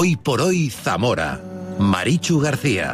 Hoy por hoy Zamora. Marichu García.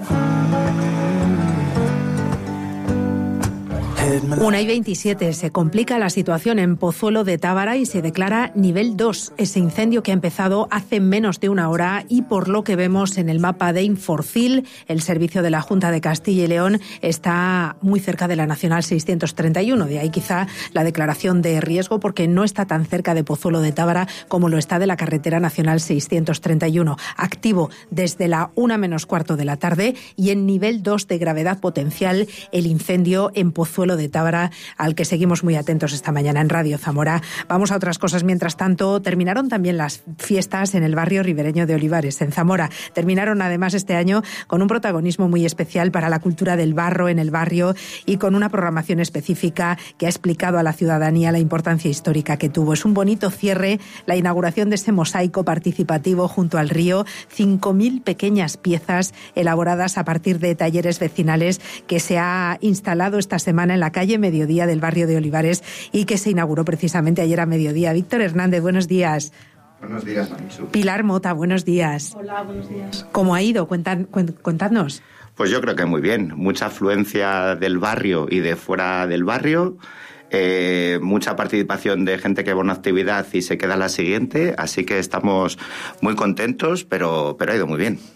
1:27. Se complica la situación en Pozuelo de Tábara y se declara nivel 2. Ese incendio que ha empezado hace menos de una hora y por lo que vemos en el mapa de Inforcil, el servicio de la Junta de Castilla y León está muy cerca de la Nacional 631. De ahí quizá la declaración de riesgo porque no está tan cerca de Pozuelo de Tábara como lo está de la carretera Nacional 631. Activo desde la 1:15 de la tarde y en nivel 2 de gravedad potencial el incendio en Pozuelo de Tábara, al que seguimos muy atentos esta mañana en Radio Zamora. Vamos a otras cosas. Mientras tanto, terminaron también las fiestas en el barrio ribereño de Olivares, en Zamora. Terminaron además este año con un protagonismo muy especial para la cultura del barro en el barrio y con una programación específica que ha explicado a la ciudadanía la importancia histórica que tuvo. Es un bonito cierre la inauguración de ese mosaico participativo junto al río, 5.000 pequeñas piezas elaboradas a partir de talleres vecinales que se ha instalado esta semana en la calle Mediodía del barrio de Olivares y que se inauguró precisamente ayer a mediodía. Víctor Hernández, buenos días. Buenos días, Marichu. Pilar Mota, buenos días. Hola, buenos días. ¿Cómo ha ido? Contadnos. Pues yo creo que muy bien. Mucha afluencia del barrio y de fuera del barrio. Mucha participación de gente que va a una actividad y se queda a la siguiente. Así que estamos muy contentos, pero ha ido muy bien.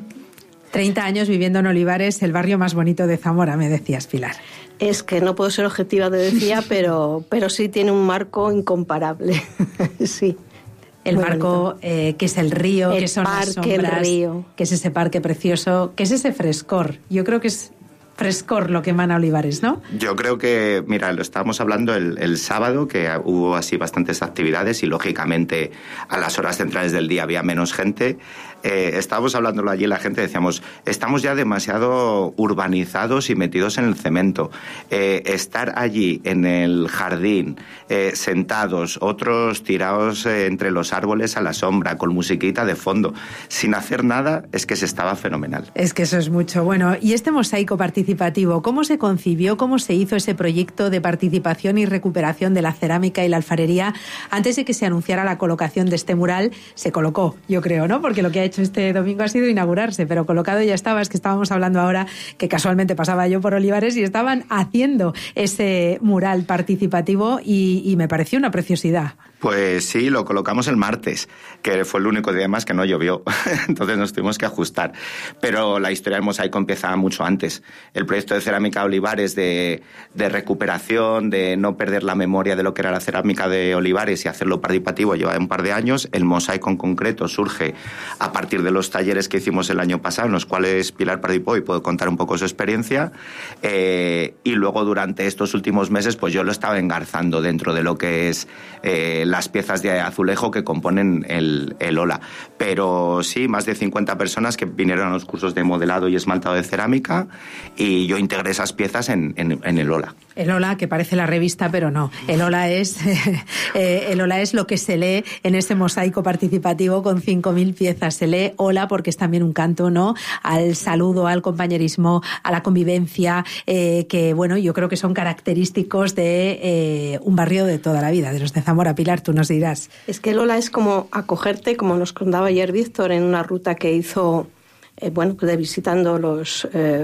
30 años viviendo en Olivares, el barrio más bonito de Zamora, me decías, Pilar. Es que no puedo ser objetiva, te decía, pero sí tiene un marco incomparable. Sí. El marco, que es el río, que son las sombras, el río, que es ese parque precioso, que es ese frescor. Yo creo que es frescor lo que emana Olivares, ¿no? Yo creo que, mira, lo estábamos hablando el sábado, que hubo así bastantes actividades y lógicamente a las horas centrales del día había menos gente. Estábamos hablándolo allí, la gente decíamos, estamos ya demasiado urbanizados y metidos en el cemento. Estar allí en el jardín, sentados, otros tirados entre los árboles a la sombra, con musiquita de fondo, sin hacer nada, es que se estaba fenomenal. Es que eso es mucho. Bueno, y este mosaico participativo, ¿cómo se concibió, cómo se hizo ese proyecto de participación y recuperación de la cerámica y la alfarería? Antes de que se anunciara la colocación de este mural, se colocó, yo creo, ¿no? Porque lo que ha hecho este domingo ha sido inaugurarse, pero colocado ya estaba. Es que estábamos hablando ahora que casualmente pasaba yo por Olivares y estaban haciendo ese mural participativo y me pareció una preciosidad. Pues sí, lo colocamos el martes, que fue el único día más que no llovió, entonces nos tuvimos que ajustar. Pero la historia del mosaico empieza mucho antes. El proyecto de Cerámica Olivares de recuperación, de no perder la memoria de lo que era la cerámica de Olivares y hacerlo participativo lleva un par de años. El mosaico en concreto surge a partir de los talleres que hicimos el año pasado, en los cuales Pilar participó y puedo contar un poco su experiencia. Y luego durante estos últimos meses pues yo lo estaba engarzando dentro de lo que es las piezas de azulejo que componen el Ola. Pero sí, más de 50 personas que vinieron a los cursos de modelado y esmaltado de cerámica y yo integré esas piezas en el Ola. El Ola, que parece la revista, pero no. El Ola es lo que se lee en ese mosaico participativo con 5.000 piezas. Se lee Ola porque es también un canto, ¿no?, al saludo, al compañerismo, a la convivencia, que, bueno, yo creo que son característicos de un barrio de toda la vida, de los de Zamora. Pilar, tú nos dirás. Es que el Ola es como acogerte, como nos contaba ayer Víctor, en una ruta que hizo, pues de visitando los...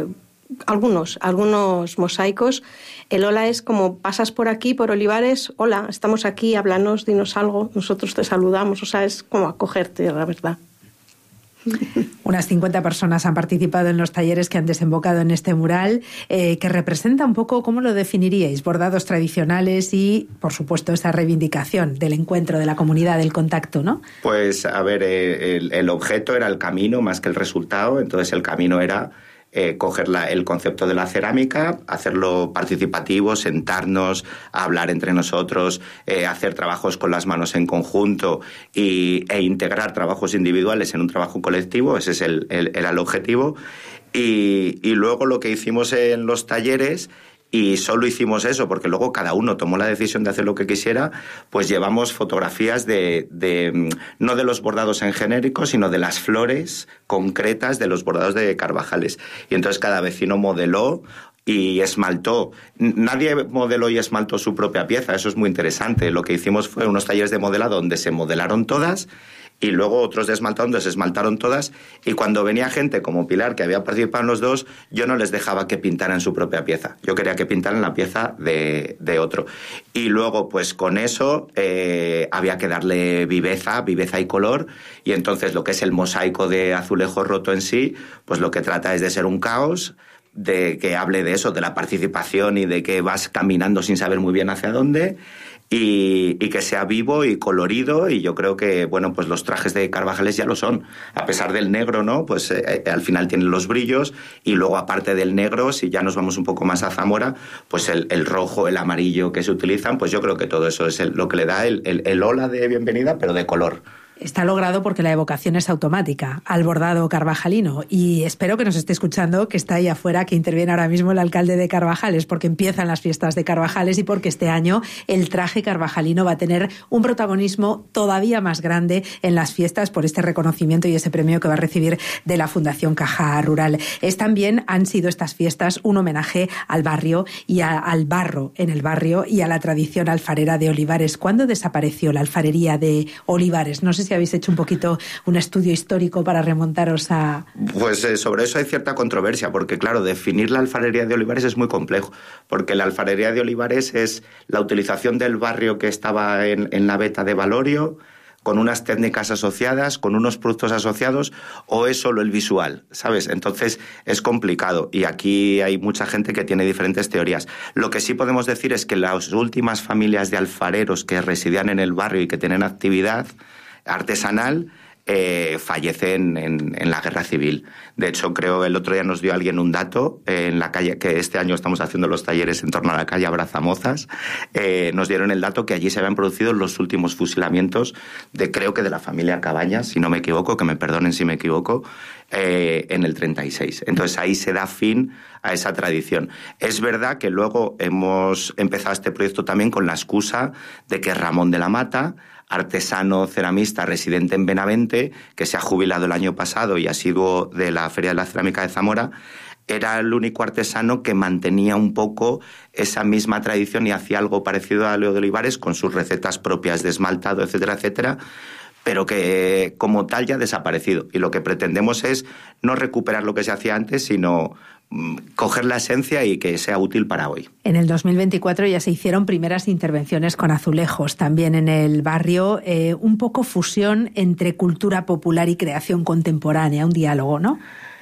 algunos mosaicos. El Ola es como pasas por aquí, por Olivares, hola, estamos aquí, háblanos, dinos algo, nosotros te saludamos, o sea, es como acogerte, la verdad. Unas 50 personas han participado en los talleres que han desembocado en este mural, que representa un poco, ¿cómo lo definiríais? Bordados tradicionales y, por supuesto, esa reivindicación del encuentro, de la comunidad, del contacto, ¿no? Pues, a ver, el objeto era el camino más que el resultado, entonces el camino era coger el concepto de la cerámica, hacerlo participativo, sentarnos, hablar entre nosotros, hacer trabajos con las manos en conjunto e integrar trabajos individuales en un trabajo colectivo. Ese era el objetivo. Y luego lo que hicimos en los talleres, y solo hicimos eso porque luego cada uno tomó la decisión de hacer lo que quisiera, pues llevamos fotografías no de los bordados en genérico, sino de las flores concretas de los bordados de Carvajales. Y entonces cada vecino modeló y esmaltó. Nadie modeló y esmaltó su propia pieza, eso es muy interesante. Lo que hicimos fue unos talleres de modelado donde se modelaron todas y luego otros de esmaltado, donde se esmaltaron todas, y cuando venía gente como Pilar, que había participado en los dos, yo no les dejaba que pintaran su propia pieza. Yo quería que pintaran la pieza de otro. Y luego, pues con eso, había que darle viveza y color, y entonces lo que es el mosaico de azulejo roto en sí, pues lo que trata es de ser un caos, de que hable de eso, de la participación y de que vas caminando sin saber muy bien hacia dónde, y que sea vivo y colorido, y yo creo que, bueno, pues los trajes de Carvajales ya lo son. A pesar del negro, ¿no? Pues al final tienen los brillos, y luego aparte del negro, si ya nos vamos un poco más a Zamora, pues el rojo, el amarillo que se utilizan, pues yo creo que todo eso es lo que le da el hola de bienvenida, pero de color. Está logrado porque la evocación es automática al bordado carvajalino, y espero que nos esté escuchando, que está ahí afuera, que interviene ahora mismo el alcalde de Carvajales, porque empiezan las fiestas de Carvajales y porque este año el traje carvajalino va a tener un protagonismo todavía más grande en las fiestas por este reconocimiento y ese premio que va a recibir de la Fundación Caja Rural. Han sido estas fiestas un homenaje al barrio y al barro en el barrio y a la tradición alfarera de Olivares. ¿Cuándo desapareció la alfarería de Olivares? No sé si habéis hecho un poquito un estudio histórico para remontaros a... Pues sobre eso hay cierta controversia, porque claro, definir la alfarería de Olivares es muy complejo, porque la alfarería de Olivares es la utilización del barrio que estaba en la veta de Valorio, con unas técnicas asociadas, con unos productos asociados, o es solo el visual, ¿sabes? Entonces es complicado, y aquí hay mucha gente que tiene diferentes teorías. Lo que sí podemos decir es que las últimas familias de alfareros que residían en el barrio y que tienen actividad artesanal fallecen en la guerra civil. De hecho, creo el otro día nos dio alguien un dato en la calle, que este año estamos haciendo los talleres en torno a la calle Abrazamozas, nos dieron el dato que allí se habían producido los últimos fusilamientos creo que de la familia Cabañas, si no me equivoco, que me perdonen si me equivoco, en el 36. Entonces ahí se da fin a esa tradición. Es verdad que luego hemos empezado este proyecto también con la excusa de que Ramón de la Mata, artesano ceramista residente en Benavente, que se ha jubilado el año pasado y asiduo de la Feria de la Cerámica de Zamora, era el único artesano que mantenía un poco esa misma tradición y hacía algo parecido a Leo de Olivares, con sus recetas propias de esmaltado, etcétera, etcétera, pero que como tal ya ha desaparecido. Y lo que pretendemos es no recuperar lo que se hacía antes, sino coger la esencia y que sea útil para hoy. En el 2024 ya se hicieron primeras intervenciones con azulejos también en el barrio, un poco fusión entre cultura popular y creación contemporánea, un diálogo, ¿no?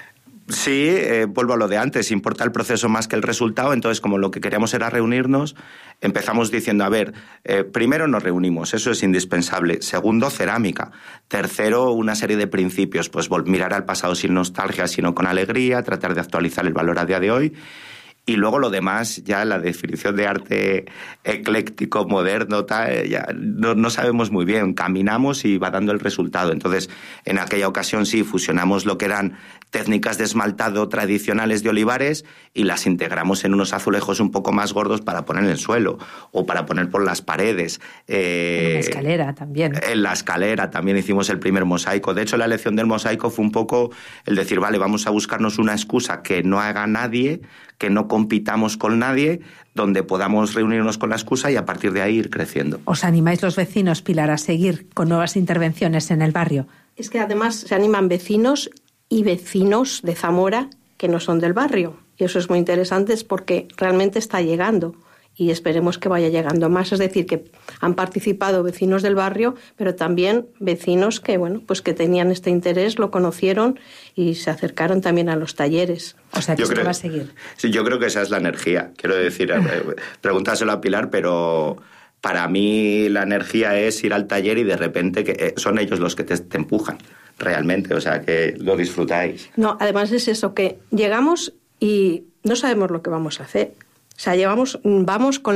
Sí, vuelvo a lo de antes, importa el proceso más que el resultado. Entonces, como lo que queríamos era reunirnos, empezamos diciendo, a ver, primero nos reunimos, eso es indispensable. Segundo, cerámica. Tercero, una serie de principios, pues mirar al pasado sin nostalgia, sino con alegría, tratar de actualizar el valor a día de hoy. Y luego lo demás, ya la definición de arte ecléctico, moderno, ya no sabemos muy bien, caminamos y va dando el resultado. Entonces, en aquella ocasión sí, fusionamos lo que eran técnicas de esmaltado tradicionales de Olivares y las integramos en unos azulejos un poco más gordos para poner en el suelo o para poner por las paredes. En la escalera también. En la escalera también hicimos el primer mosaico. De hecho, la elección del mosaico fue un poco el decir, vale, vamos a buscarnos una excusa que no haga nadie, que no compitamos con nadie, donde podamos reunirnos con la excusa y a partir de ahí ir creciendo. ¿Os animáis los vecinos, Pilar, a seguir con nuevas intervenciones en el barrio? Es que además se animan vecinos y vecinos de Zamora que no son del barrio. Y eso es muy interesante, es porque realmente está llegando y esperemos que vaya llegando más. Es decir, que han participado vecinos del barrio, pero también vecinos que, bueno, pues que tenían este interés, lo conocieron y se acercaron también a los talleres. O sea, que esto va a seguir. Sí, yo creo que esa es la energía. Quiero decir, pregúntaselo a Pilar, pero para mí la energía es ir al taller y de repente que son ellos los que te empujan realmente, o sea, que lo disfrutáis. No, además es eso, que llegamos y no sabemos lo que vamos a hacer. O sea, vamos con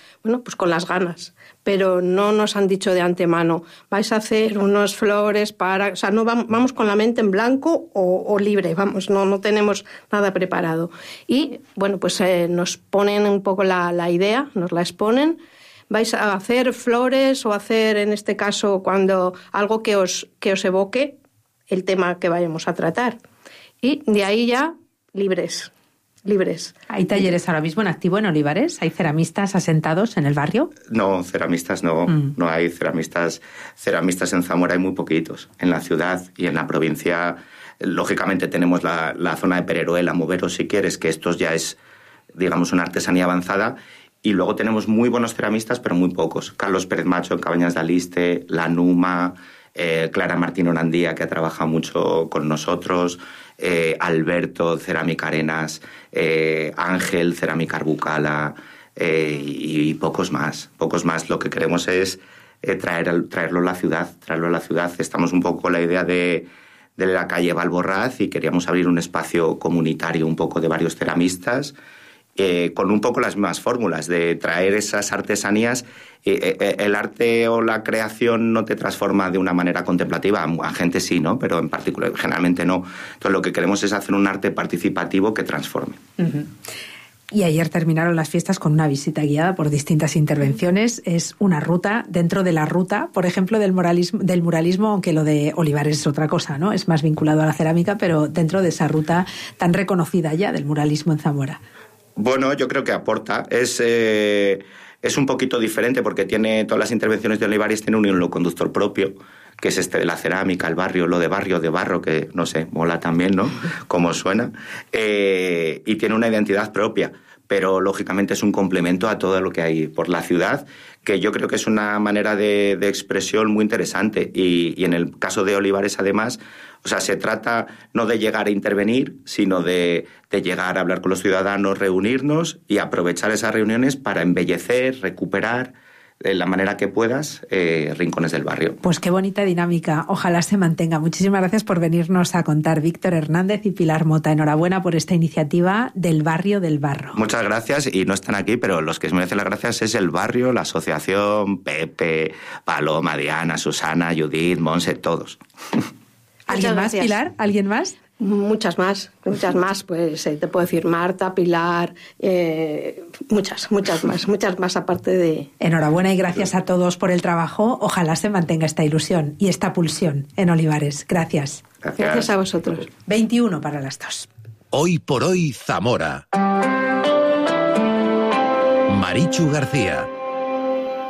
con las ganas, pero no nos han dicho de antemano, vais a hacer unas flores para... O sea, no vamos con la mente en blanco o libre, vamos, no tenemos nada preparado. Y, bueno, pues nos ponen un poco la idea, nos la exponen, vais a hacer flores o hacer, en este caso, algo que os evoque el tema que vayamos a tratar. Y de ahí ya, libres. libres. ¿Hay talleres ahora mismo en activo en Olivares? ¿Hay ceramistas asentados en el barrio? No, ceramistas no. No hay ceramistas. Ceramistas en Zamora hay muy poquitos. En la ciudad y en la provincia, lógicamente tenemos la zona de Pereruela, Moveros si quieres, que esto ya es, digamos, una artesanía avanzada. Y luego tenemos muy buenos ceramistas, pero muy pocos. Carlos Pérez Macho en Cabañas de Aliste, La Numa, Clara Martín Orandía, que ha trabajado mucho con nosotros, Alberto, Cerámica Arenas, Ángel, Cerámica Arbucala, y pocos más. Lo que queremos es traerlo a la ciudad. Estamos un poco con la idea de la calle Valborraz y queríamos abrir un espacio comunitario un poco de varios ceramistas, con un poco las mismas fórmulas de traer esas artesanías. El arte o la creación no te transforma de una manera contemplativa, a gente sí, ¿no? Pero en particular, generalmente no. Entonces lo que queremos es hacer un arte participativo que transforme. Uh-huh. Y ayer terminaron las fiestas con una visita guiada por distintas intervenciones. Es una ruta dentro de la ruta, por ejemplo, del muralismo, aunque lo de Olivares es otra cosa, ¿no? Es más vinculado a la cerámica, pero dentro de esa ruta tan reconocida ya del muralismo en Zamora. Bueno, yo creo que aporta. Es un poquito diferente porque todas las intervenciones de Olivares tienen un hilo conductor propio, que es de la cerámica, el barrio, lo de barro, que no sé, mola también, ¿no? Como suena. Y tiene una identidad propia, pero lógicamente es un complemento a todo lo que hay por la ciudad, que yo creo que es una manera de expresión muy interesante. Y en el caso de Olivares, además, o sea, se trata no de llegar a intervenir, sino de llegar a hablar con los ciudadanos, reunirnos y aprovechar esas reuniones para embellecer, recuperar de la manera que puedas rincones del barrio. Pues qué bonita dinámica, ojalá se mantenga. Muchísimas gracias por venirnos a contar, Víctor Hernández y Pilar Mota. Enhorabuena por esta iniciativa del Barrio del Barro. Muchas gracias, y no están aquí, pero los que se merecen las gracias es el barrio, la asociación, Pepe, Paloma, Diana, Susana, Judith, Monse, todos. ¿Alguien más, Pilar? ¿Alguien más? Muchas más, pues te puedo decir Marta, Pilar, muchas más aparte de... Enhorabuena y gracias a todos por el trabajo. Ojalá se mantenga esta ilusión y esta pulsión en Olivares. Gracias. Gracias a vosotros. 21 para las 2. Hoy por hoy, Zamora. Marichu García.